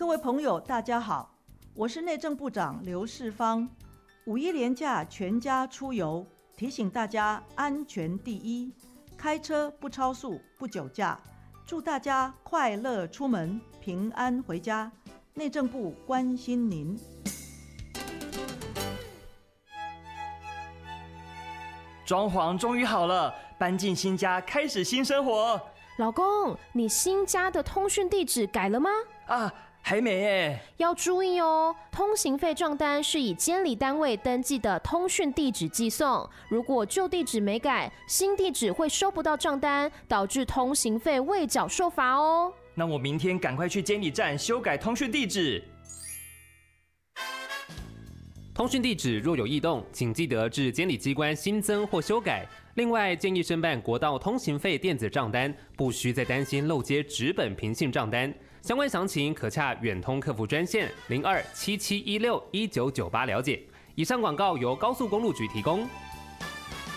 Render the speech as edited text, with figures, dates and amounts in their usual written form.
位朋友，大家好，我是内政部长刘世芳。五一连假全家出游，提醒大家安全第一，开车不超速、不酒驾。祝大家快乐出门，平安回家。内政部关心您。 装潢终于好了，搬进新家，开始新生活。 老公，你新家的通讯地址改了吗？ 还没耶。 要注意哦，通行费账单是以监理单位登记的通讯地址寄送，如果旧地址没改，新地址会收不到账单，导致通行费未缴受罚哦。 那我明天赶快去监理站修改通讯地址。 通讯地址若有异动，请记得至监理机关新增或修改。另外，建议申办国道通行费电子账单，不需再担心漏接纸本平信账单。相关详情可洽远通客服专线02-7716-1998了解。以上广告由高速公路局提供。